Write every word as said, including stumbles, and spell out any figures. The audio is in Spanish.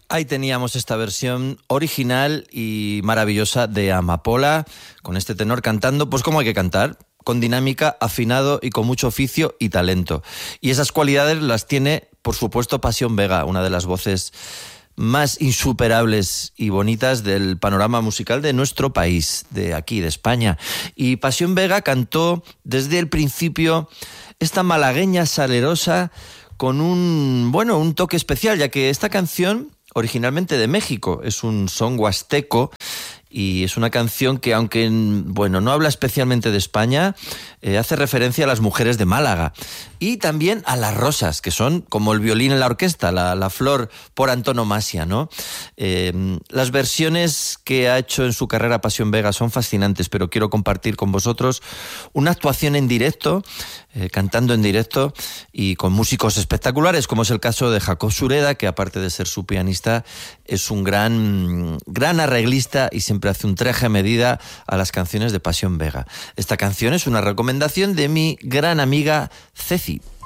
Ahí teníamos esta versión original y maravillosa de Amapola, con este tenor cantando, pues como hay que cantar, con dinámica, afinado y con mucho oficio y talento. Y esas cualidades las tiene, por supuesto, Pasión Vega, una de las voces más insuperables y bonitas del panorama musical de nuestro país, de aquí, de España. Y Pasión Vega cantó desde el principio esta malagueña salerosa con un, bueno, un toque especial, ya que esta canción, originalmente de México, es un son huasteco y es una canción que, aunque bueno, no habla especialmente de España, eh, hace referencia a las mujeres de Málaga y también a las rosas, que son como el violín en la orquesta, la, la flor por antonomasia, ¿no? Eh, las versiones que ha hecho en su carrera Pasión Vega son fascinantes, pero quiero compartir con vosotros una actuación en directo, eh, cantando en directo y con músicos espectaculares, como es el caso de Jacob Sureda, que aparte de ser su pianista, es un gran, gran arreglista y siempre hace un traje a medida a las canciones de Pasión Vega. Esta canción es una recomendación de mi gran amiga Ceci.